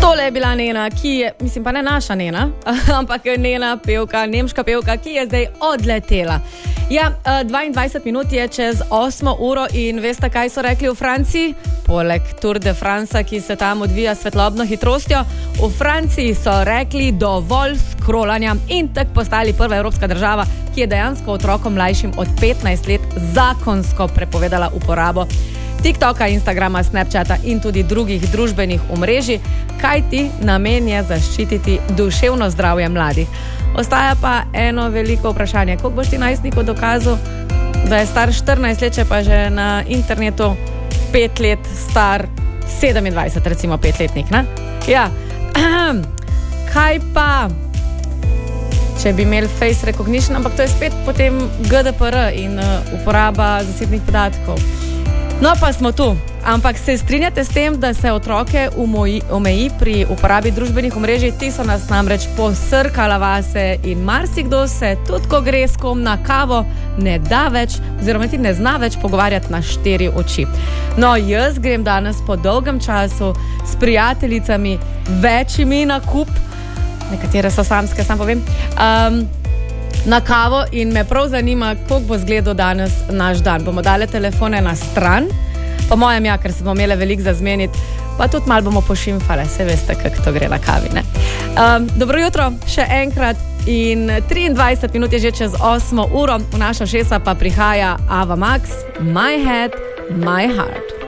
Tole je bila Nena, ki je, mislim pa ne naša Nena, ampak Nena pevka, nemška pevka, ki je zdaj odletela. Ja, 22 minut je čez 8 uro in veste, kaj so rekli v Franciji? Poleg Tour de France, ki se tam odvija svetlobno hitrostjo, v Franciji so rekli dovolj scrollanja in tak postali prva evropska država, ki je dejansko otrokom mlajšim od 15 let zakonsko prepovedala uporabo TikToka, Instagrama, Snapchata in tudi drugih družbenih omrežij, kajti namen je zaščititi duševno zdravje mladih. Ostaja pa eno veliko vprašanje. Koliko boš ti najstniku dokazal, da je star 14 let, če pa že na internetu 5 let star 27, recimo 5-letnik, ne? Ja, kaj pa, če bi imeli face recognition, ampak to je spet potem GDPR in uporaba zasebnih podatkov. No, pa smo tu. Ampak se strinjate s tem, da se otroke omeji pri uporabi družbenih omrežij? Ti so nas namreč posrkala vase in marsikdo se, tudi ko gre s kom na kavo, ne da več, oziroma ti ne zna več pogovarjati na 4 oči. No, jaz grem danes po dolgem času s prijateljicami večimi na kup, nekatere so samske, sam povem, na kavo in me prav zanima, koliko bo zgledal danes naš dan. Bomo dali telefone na stran, po mojem ja, ker se bomo imeli veliko za zmeniti, pa tudi malo bomo pošimfale, se veste, kako to gre na kavi, ne? Dobro jutro, še enkrat in 23 minut je že čez 8 uro, v našo šesa pa prihaja Ava Max, My Head, My Heart.